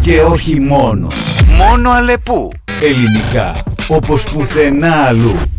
Και όχι μόνο. Μόνο Αλεπού. Ελληνικά, όπως πουθενά αλλού.